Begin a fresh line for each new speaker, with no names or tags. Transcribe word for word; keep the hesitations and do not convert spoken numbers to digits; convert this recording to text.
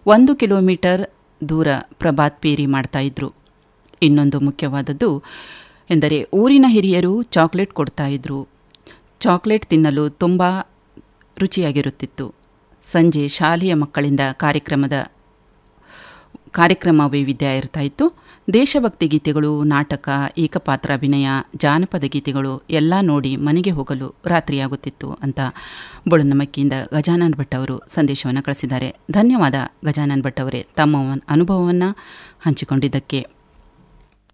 ಒಂದು ಕಿಲೋಮೀಟರ್ ದೂರ ಪ್ರಭಾತ್ ಪೇರಿ ಮಾಡ್ತಾಯಿದ್ರು. ಇನ್ನೊಂದು ಮುಖ್ಯವಾದದ್ದು ಎಂದರೆ ಊರಿನ ಹಿರಿಯರು ಚಾಕ್ಲೇಟ್ ಕೊಡ್ತಾಯಿದ್ರು. ಚಾಕ್ಲೇಟ್ ತಿನ್ನಲು ತುಂಬ ರುಚಿಯಾಗಿರುತ್ತಿತ್ತು. ಸಂಜೆ ಶಾಲೆಯ ಮಕ್ಕಳಿಂದ ಕಾರ್ಯಕ್ರಮದ ಕಾರ್ಯಕ್ರಮ ವೈವಿಧ್ಯ ಇರ್ತಾಯಿತ್ತು. ದೇಶಭಕ್ತಿ ಗೀತೆಗಳು, ನಾಟಕ, ಏಕಪಾತ್ರಾಭಿನಯ, ಜಾನಪದ ಗೀತೆಗಳು ಎಲ್ಲ ನೋಡಿ ಮನೆಗೆ ಹೋಗಲು ರಾತ್ರಿಯಾಗುತ್ತಿತ್ತು ಅಂತ ಬೊಳನಮಕ್ಕಿಯಿಂದ ಗಜಾನನ್ ಭಟ್ ಅವರು ಸಂದೇಶವನ್ನು ಕಳಿಸಿದ್ದಾರೆ. ಧನ್ಯವಾದ ಗಜಾನನ್ ಭಟ್ ಅವರೇ, ತಮ್ಮ ಅನುಭವವನ್ನು ಹಂಚಿಕೊಂಡಿದ್ದಕ್ಕೆ.